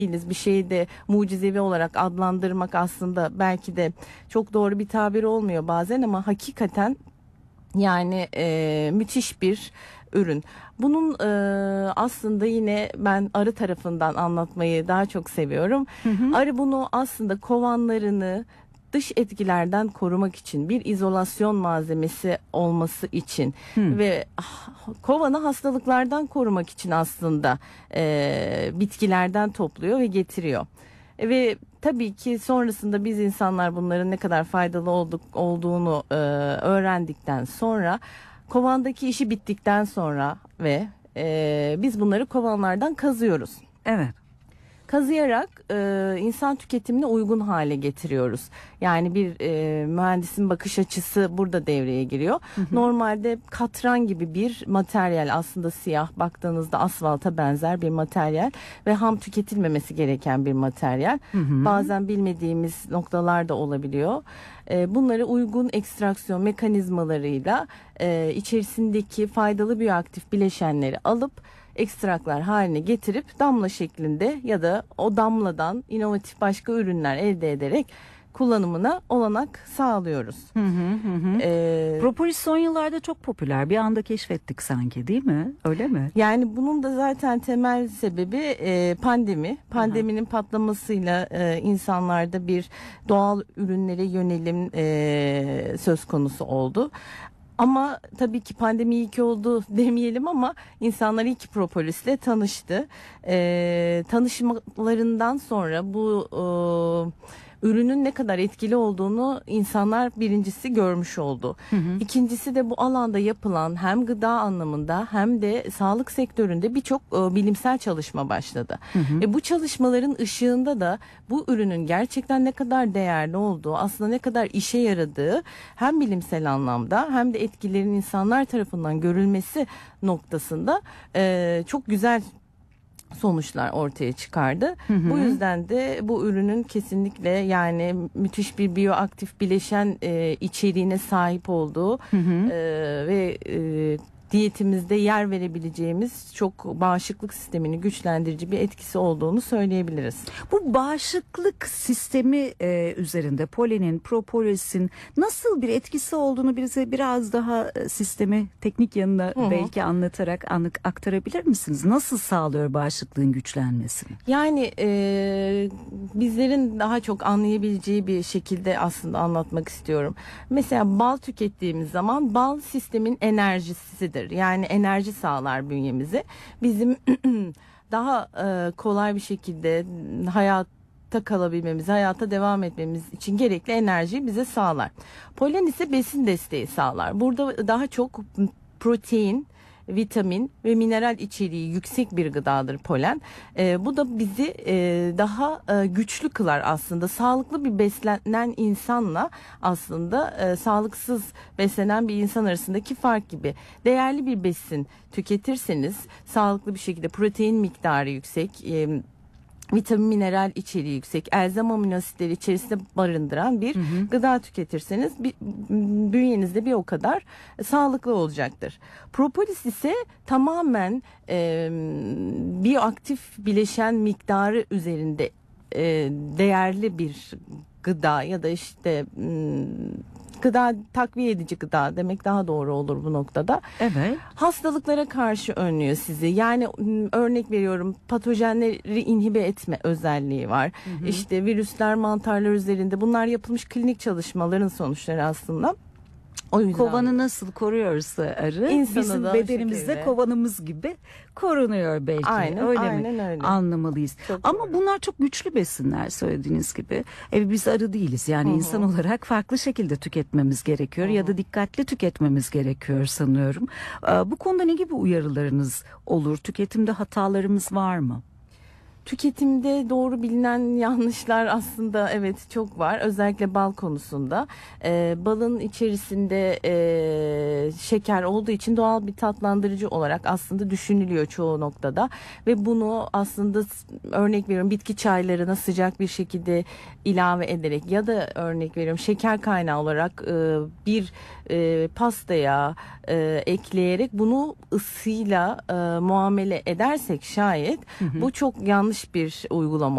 değiliz. Bir şeyi de mucizevi olarak adlandırmak aslında belki de çok doğru bir tabir olmuyor bazen, ama hakikaten yani müthiş bir ürün. Bunun aslında yine ben arı tarafından anlatmayı daha çok seviyorum. Hı hı. Arı bunu aslında kovanlarını dış etkilerden korumak için, bir izolasyon malzemesi olması için Hı. ve kovanı hastalıklardan korumak için aslında bitkilerden topluyor ve getiriyor. Ve tabii ki sonrasında biz insanlar bunların ne kadar faydalı olduğunu öğrendikten sonra, kovandaki işi bittikten sonra ve biz bunları kovanlardan kazıyoruz. Evet. Kazıyarak insan tüketimine uygun hale getiriyoruz. Yani bir mühendisin bakış açısı burada devreye giriyor. Normalde katran gibi bir materyal, aslında siyah, baktığınızda asfalta benzer bir materyal ve ham tüketilmemesi gereken bir materyal. Bazen bilmediğimiz noktalar da olabiliyor. Bunları uygun ekstraksiyon mekanizmalarıyla içerisindeki faydalı biyoaktif bileşenleri alıp ekstraklar haline getirip damla şeklinde ya da o damladan inovatif başka ürünler elde ederek kullanımına olanak sağlıyoruz. Propolis son yıllarda çok popüler. Bir anda keşfettik sanki, değil mi? Öyle mi? Yani bunun da zaten temel sebebi pandemi. Pandeminin patlamasıyla insanlarda bir doğal ürünlere yönelim söz konusu oldu. Ama tabii ki pandemi iyi ki oldu demeyelim, ama insanlar iyi ki propolisle tanıştı. Tanışmalarından sonra bu ürünün ne kadar etkili olduğunu insanlar birincisi görmüş oldu. İkincisi de bu alanda yapılan hem gıda anlamında hem de sağlık sektöründe birçok bilimsel çalışma başladı. Ve bu çalışmaların ışığında da bu ürünün gerçekten ne kadar değerli olduğu, aslında ne kadar işe yaradığı hem bilimsel anlamda hem de etkilerin insanlar tarafından görülmesi noktasında çok güzel sonuçlar ortaya çıkardı. Bu yüzden de bu ürünün kesinlikle yani müthiş bir biyoaktif bileşen içeriğine sahip olduğu ve diyetimizde yer verebileceğimiz çok bağışıklık sistemini güçlendirici bir etkisi olduğunu söyleyebiliriz. Bu bağışıklık sistemi üzerinde polenin, propolisin nasıl bir etkisi olduğunu bize biraz daha sistemi teknik yanına belki anlatarak aktarabilir misiniz? Nasıl sağlıyor bağışıklığın güçlenmesini? Yani bizlerin daha çok anlayabileceği bir şekilde aslında anlatmak istiyorum. Mesela bal tükettiğimiz zaman bal sistemin enerjisidir. Yani enerji sağlar bünyemize. Bizim daha kolay bir şekilde hayatta kalabilmemiz, hayata devam etmemiz için gerekli enerjiyi bize sağlar. Polen ise besin desteği sağlar. Burada daha çok protein, vitamin ve mineral içeriği yüksek bir gıdadır polen. Bu da bizi daha güçlü kılar aslında. Sağlıklı bir beslenen insanla aslında sağlıksız beslenen bir insan arasındaki fark gibi. Değerli bir besin tüketirseniz, sağlıklı bir şekilde protein miktarı yüksek, vitamin, mineral içeriği yüksek, elzem amino asitleri içerisinde barındıran bir gıda tüketirseniz bünyenizde bir o kadar sağlıklı olacaktır. Propolis ise tamamen biyoaktif bileşen miktarı üzerinde değerli bir gıda ya da işte gıda, takviye edici gıda demek daha doğru olur bu noktada. Evet. Hastalıklara karşı önlüyor sizi. Yani örnek veriyorum, patojenleri inhibe etme özelliği var. İşte virüsler, mantarlar üzerinde bunlar yapılmış klinik çalışmaların sonuçları aslında. O yüzden kovanı nasıl koruyorsa arı, İnsanı bizim da bedenimizde kovanımız gibi korunuyor belki. Aynen, öyle aynen mi? öyle. Anlamalıyız. Çok Ama doğru. bunlar çok güçlü besinler söylediğiniz gibi. Biz arı değiliz. Yani insan olarak farklı şekilde tüketmemiz gerekiyor ya da dikkatli tüketmemiz gerekiyor sanıyorum. Bu konuda ne gibi uyarılarınız olur? Tüketimde hatalarımız var mı? Tüketimde doğru bilinen yanlışlar aslında evet çok var. Özellikle bal konusunda. Balın içerisinde şeker olduğu için doğal bir tatlandırıcı olarak aslında düşünülüyor çoğu noktada. Ve bunu aslında örnek veriyorum bitki çaylarına sıcak bir şekilde ilave ederek ya da örnek veriyorum şeker kaynağı olarak bir pastaya ekleyerek bunu ısıyla muamele edersek şayet bu çok yanlış bir uygulama